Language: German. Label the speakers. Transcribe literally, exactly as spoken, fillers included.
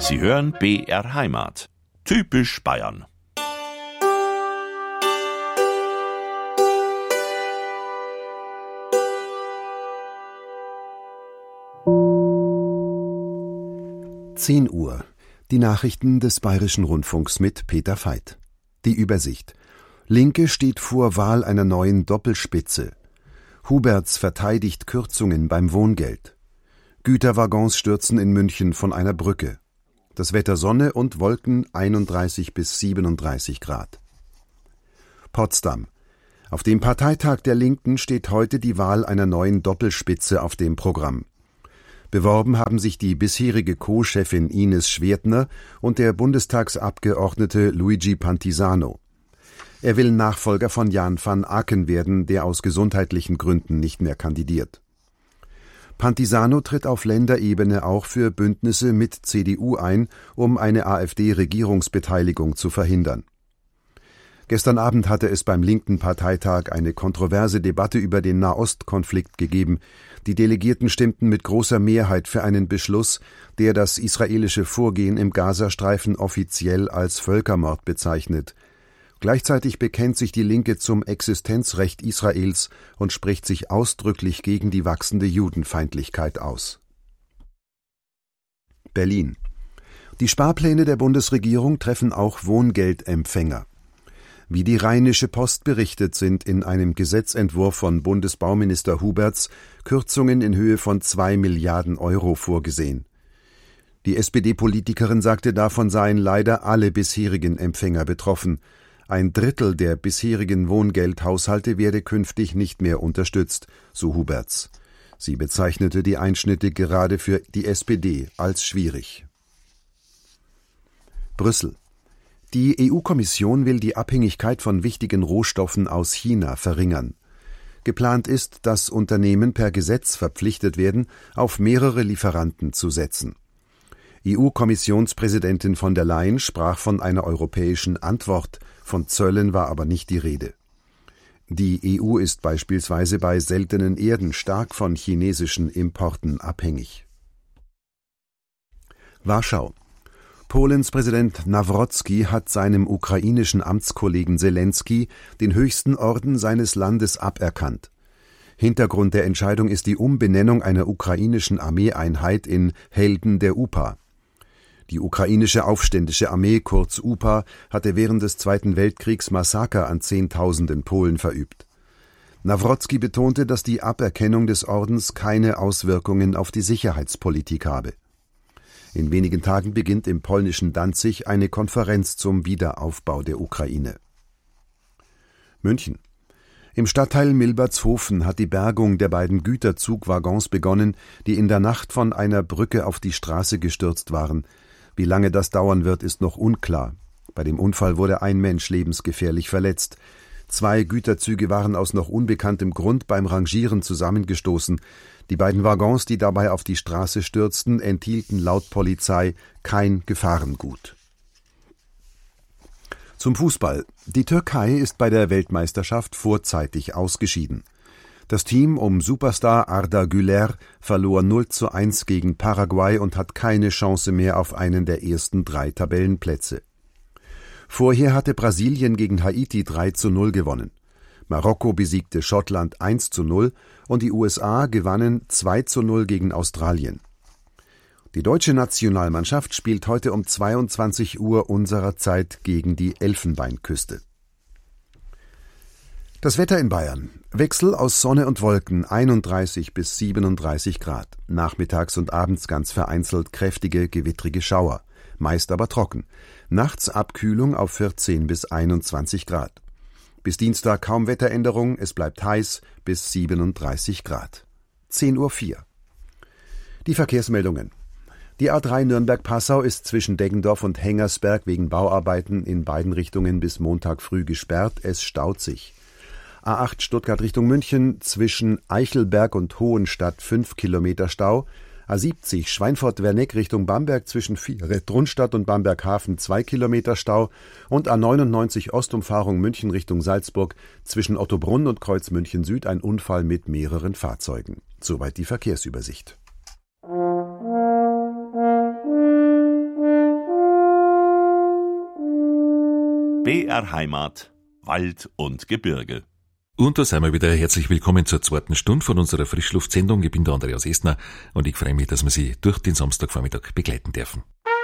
Speaker 1: Sie hören B R Heimat. Typisch Bayern.
Speaker 2: zehn Uhr. Die Nachrichten des Bayerischen Rundfunks mit Peter Veit. Die Übersicht. Linke steht vor Wahl einer neuen Doppelspitze. Huberts verteidigt Kürzungen beim Wohngeld. Güterwaggons stürzen in München von einer Brücke. Das Wetter Sonne und Wolken einunddreißig bis siebenunddreißig Grad. Potsdam. Auf dem Parteitag der Linken steht heute die Wahl einer neuen Doppelspitze auf dem Programm. Beworben haben sich die bisherige Co-Chefin Ines Schwertner und der Bundestagsabgeordnete Luigi Pantisano. Er will Nachfolger von Jan van Aken werden, der aus gesundheitlichen Gründen nicht mehr kandidiert. Pantisano tritt auf Länderebene auch für Bündnisse mit C D U ein, um eine AfD-Regierungsbeteiligung zu verhindern. Gestern Abend hatte es beim linken Parteitag eine kontroverse Debatte über den Nahostkonflikt gegeben. Die Delegierten stimmten mit großer Mehrheit für einen Beschluss, der das israelische Vorgehen im Gazastreifen offiziell als Völkermord bezeichnet. Gleichzeitig bekennt sich die Linke zum Existenzrecht Israels und spricht sich ausdrücklich gegen die wachsende Judenfeindlichkeit aus. Berlin. Die Sparpläne der Bundesregierung treffen auch Wohngeldempfänger. Wie die Rheinische Post berichtet, sind in einem Gesetzentwurf von Bundesbauminister Huberts Kürzungen in Höhe von zwei Milliarden Euro vorgesehen. Die S P D-Politikerin sagte, davon seien leider alle bisherigen Empfänger betroffen. Ein Drittel der bisherigen Wohngeldhaushalte werde künftig nicht mehr unterstützt, so Huberts. Sie bezeichnete die Einschnitte gerade für die S P D als schwierig. Brüssel. Die E U-Kommission will die Abhängigkeit von wichtigen Rohstoffen aus China verringern. Geplant ist, dass Unternehmen per Gesetz verpflichtet werden, auf mehrere Lieferanten zu setzen. E U-Kommissionspräsidentin von der Leyen sprach von einer europäischen Antwort, von Zöllen war aber nicht die Rede. Die E U ist beispielsweise bei seltenen Erden stark von chinesischen Importen abhängig. Warschau. Polens Präsident Nawrocki hat seinem ukrainischen Amtskollegen Selensky den höchsten Orden seines Landes aberkannt. Hintergrund der Entscheidung ist die Umbenennung einer ukrainischen Armeeeinheit in Helden der U P A. Die ukrainische Aufständische Armee, kurz U P A, hatte während des Zweiten Weltkriegs Massaker an Zehntausenden Polen verübt. Nawrocki betonte, dass die Aberkennung des Ordens keine Auswirkungen auf die Sicherheitspolitik habe. In wenigen Tagen beginnt im polnischen Danzig eine Konferenz zum Wiederaufbau der Ukraine. München. Im Stadtteil Milbertshofen hat die Bergung der beiden Güterzugwaggons begonnen, die in der Nacht von einer Brücke auf die Straße gestürzt waren. Wie lange das dauern wird, ist noch unklar. Bei dem Unfall wurde ein Mensch lebensgefährlich verletzt. Zwei Güterzüge waren aus noch unbekanntem Grund beim Rangieren zusammengestoßen. Die beiden Waggons, die dabei auf die Straße stürzten, enthielten laut Polizei kein Gefahrengut. Zum Fußball. Die Türkei ist bei der Weltmeisterschaft vorzeitig ausgeschieden. Das Team um Superstar Arda Güler verlor null zu eins gegen Paraguay und hat keine Chance mehr auf einen der ersten drei Tabellenplätze. Vorher hatte Brasilien gegen Haiti drei zu null gewonnen. Marokko besiegte Schottland eins zu null und die U S A gewannen zwei zu null gegen Australien. Die deutsche Nationalmannschaft spielt heute um zweiundzwanzig Uhr unserer Zeit gegen die Elfenbeinküste. Das Wetter in Bayern. Wechsel aus Sonne und Wolken, einunddreißig bis siebenunddreißig Grad. Nachmittags und abends ganz vereinzelt kräftige, gewittrige Schauer. Meist aber trocken. Nachts Abkühlung auf vierzehn bis einundzwanzig Grad. Bis Dienstag kaum Wetteränderung, es bleibt heiß bis siebenunddreißig Grad. zehn Uhr vier. Die Verkehrsmeldungen. Die A drei Nürnberg-Passau ist zwischen Deggendorf und Hengersberg wegen Bauarbeiten in beiden Richtungen bis Montag früh gesperrt. Es staut sich. A acht Stuttgart Richtung München zwischen Eichelberg und Hohenstadt fünf Kilometer Stau. A siebzig Schweinfurt-Werneck Richtung Bamberg zwischen Vieret-Rundstadt und Bamberg-Hafen zwei Kilometer Stau und A neunundneunzig Ostumfahrung München Richtung Salzburg zwischen Ottobrunn und Kreuz München Süd ein Unfall mit mehreren Fahrzeugen. Soweit die Verkehrsübersicht.
Speaker 1: B R Heimat, Wald und Gebirge.
Speaker 3: Und da sind wir wieder. Herzlich willkommen zur zweiten Stunde von unserer Frischluftsendung. Ich bin der Andreas Estner und ich freue mich, dass wir Sie durch den Samstagvormittag begleiten dürfen.